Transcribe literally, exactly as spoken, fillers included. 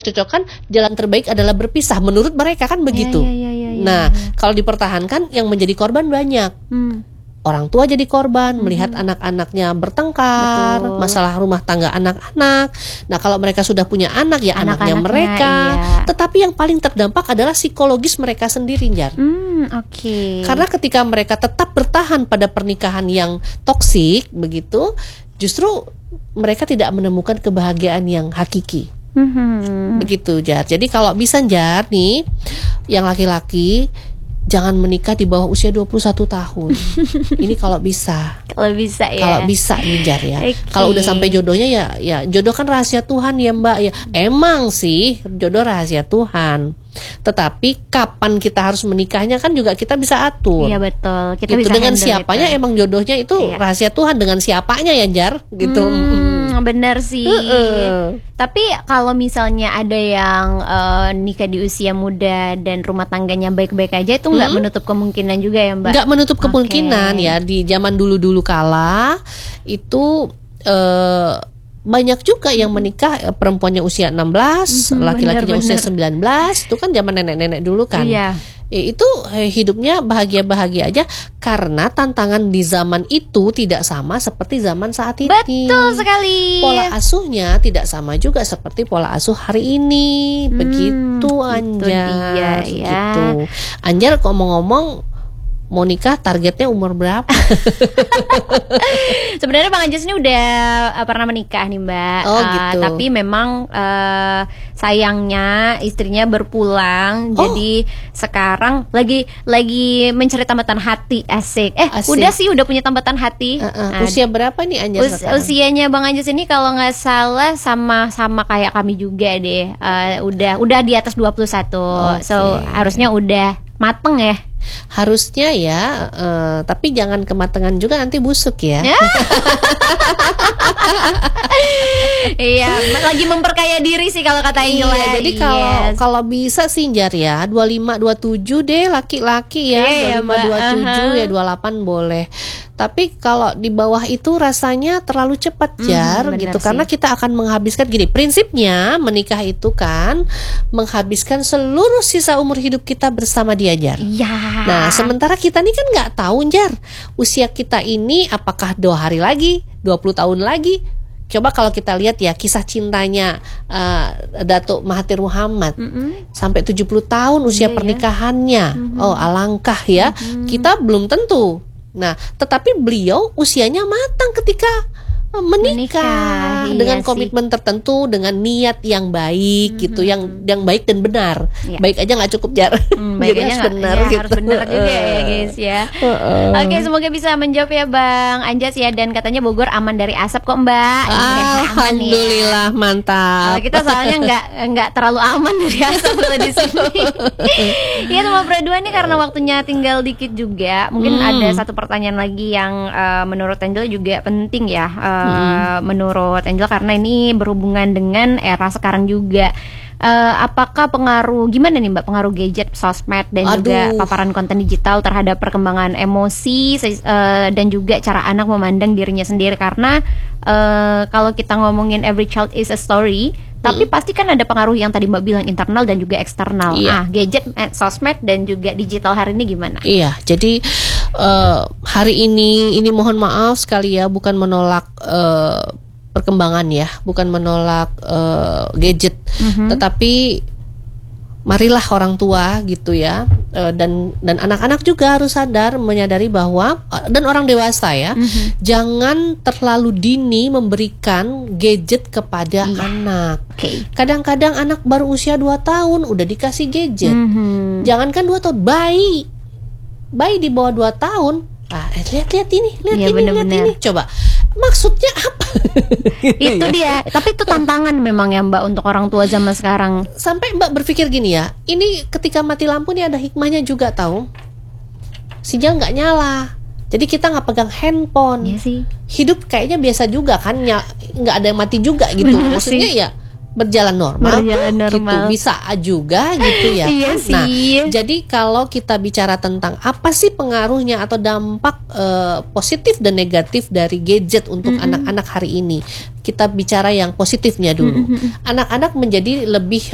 cocok-cocokan, jalan terbaik adalah berpisah. Menurut mereka kan begitu. Ya, ya, ya, ya, nah, ya. kalau dipertahankan, yang menjadi korban banyak. Hmm. Orang tua jadi korban, hmm. melihat anak-anaknya bertengkar, betul. Masalah rumah tangga anak-anak. Nah, kalau mereka sudah punya anak, ya anak-anaknya mereka. Iya. Tetapi yang paling terdampak adalah psikologis mereka sendiri, Jar. Hmm, oke. Okay. Karena ketika mereka tetap bertahan pada pernikahan yang toksik, begitu, justru mereka tidak menemukan kebahagiaan yang hakiki. Hmm. Begitu, Jar. Jadi kalau bisa, Jar, nih, yang laki-laki jangan menikah di bawah usia dua puluh satu tahun. Ini kalau bisa. Kalau bisa ya. Kalau bisa nih, Jar, ya. Okay. Kalau udah sampai jodohnya ya ya jodoh kan rahasia Tuhan ya, Mbak ya. Emang sih jodoh rahasia Tuhan. Tetapi kapan kita harus menikahnya kan juga kita bisa atur. Iya, betul. Kita gitu. bisa Dengan siapanya itu. Emang jodohnya itu iya. rahasia Tuhan, dengan siapanya ya, Jar, gitu. Hmm, benar sih. Uh-uh. Tapi kalau misalnya ada yang uh, nikah di usia muda dan rumah tangganya baik-baik aja, itu nggak hmm? menutup kemungkinan juga ya, Mbak? Nggak menutup kemungkinan okay. ya. Di zaman dulu-dulu kala itu uh, banyak juga yang menikah perempuannya usia enam belas, hmm, laki-lakinya bener, usia bener. sembilan belas. Itu kan zaman nenek-nenek dulu kan. Iya. Itu hidupnya bahagia-bahagia aja karena tantangan di zaman itu tidak sama seperti zaman saat ini. Betul sekali. Pola asuhnya tidak sama juga seperti pola asuh hari ini. Begitu, hmm, Anjar. Dia, ya. Gitu. Anjar ngomong-ngomong mau nikah targetnya umur berapa? Sebenarnya Bang Anjas ini udah uh, pernah menikah nih, Mbak. Oh, gitu. Uh, tapi memang uh, sayangnya istrinya berpulang. Oh. Jadi sekarang lagi lagi mencari tambatan hati. Asik. Eh, Asik. Udah sih udah punya tambatan hati. Uh, uh. Usia berapa nih Anjas? Us- usianya Bang Anjas ini kalau nggak salah sama-sama kayak kami juga deh. Uh, udah udah di atas dua puluh satu. Okay. So harusnya udah mateng ya. Harusnya ya, uh, tapi jangan kematangan juga nanti busuk ya. Iya, lagi memperkaya diri sih kalau kata Angela. Iya, jadi kalau yes. kalau bisa sih, Jar, ya dua puluh lima dua puluh tujuh deh laki-laki ya, yeah, dua puluh lima dua puluh tujuh uh-huh. ya dua puluh delapan boleh. Tapi kalau di bawah itu rasanya terlalu cepat, Jar, mm, gitu. Sih. Karena kita akan menghabiskan gini, prinsipnya menikah itu kan menghabiskan seluruh sisa umur hidup kita bersama dia, Jar. Iya. Nah, sementara kita nih kan nggak tahu, Jar, usia kita ini apakah dua hari lagi, dua puluh tahun lagi. Coba kalau kita lihat ya kisah cintanya uh, Datuk Mahathir Muhammad, mm-hmm. sampai tujuh puluh tahun usia yeah, pernikahannya. Yeah. Oh, alangkah ya. Mm-hmm. Kita belum tentu. Nah, tetapi beliau usianya matang ketika menikah, menikah dengan iya komitmen sih. tertentu, dengan niat yang baik, mm-hmm. gitu, yang yang baik dan benar. Ya. Baik aja nggak cukup, Jar. Hmm, baik aja nggak benar, ya, gitu. Harus benar juga ya, guys ya. Uh-uh. Oke, semoga bisa menjawab ya, Bang Anjas ya. Dan katanya Bogor aman dari asap kok, Mbak. Alhamdulillah, ya. Mantap. Kalau kita soalnya nggak nggak terlalu aman dari asap kalau di sini. Iya, sama berdua nih karena waktunya tinggal dikit juga. Mungkin hmm. ada satu pertanyaan lagi yang uh, menurut Angela juga penting ya. Uh, Hmm. menurut Angela karena ini berhubungan dengan era sekarang juga. Uh, apakah pengaruh gimana nih Mbak pengaruh gadget, sosmed dan Aduh. juga paparan konten digital terhadap perkembangan emosi uh, dan juga cara anak memandang dirinya sendiri, karena uh, kalau kita ngomongin every child is a story, tapi hmm. pasti kan ada pengaruh yang tadi Mbak bilang internal dan juga eksternal. Iya. Ah, gadget, sosmed dan juga digital hari ini gimana? Iya, jadi uh, hari ini ini mohon maaf sekali ya, bukan menolak uh, perkembangan ya, bukan menolak uh, gadget, mm-hmm. tetapi marilah orang tua gitu ya, uh, dan dan anak-anak juga harus sadar, menyadari bahwa uh, dan orang dewasa ya, mm-hmm. jangan terlalu dini memberikan gadget kepada yeah. anak. Okay. Kadang-kadang anak baru usia dua tahun udah dikasih gadget, mm-hmm. jangankan dua tahun, bayi bayi di bawah dua tahun, ah lihat-lihat ini, lihat yeah, ini, lihat ini, coba. Maksudnya apa? Itu dia. Tapi itu tantangan memang ya, Mbak, untuk orang tua zaman sekarang. Sampai Mbak berpikir gini ya, ini ketika mati lampu nih ada hikmahnya juga tahu. Sinyal nggak nyala, jadi kita nggak pegang handphone. Iya sih. Hidup kayaknya biasa juga kan, nggak ada yang mati juga gitu. Bener Maksudnya sih. ya berjalan normal, berjalan normal. Gitu, bisa juga gitu ya. Iya nah, sih. jadi kalau kita bicara tentang apa sih pengaruhnya atau dampak uh, positif dan negatif dari gadget untuk mm-hmm. anak-anak hari ini, kita bicara yang positifnya dulu. Mm-hmm. Anak-anak menjadi lebih